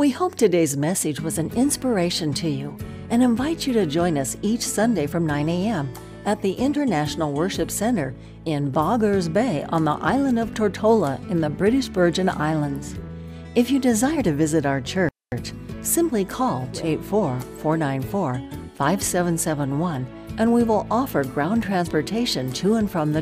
We hope today's message was an inspiration to you and invite you to join us each Sunday from 9 a.m. at the International Worship Center in Boggers Bay on the island of Tortola in the British Virgin Islands. If you desire to visit our church, simply call 284-494-5771 and we will offer ground transportation to and from the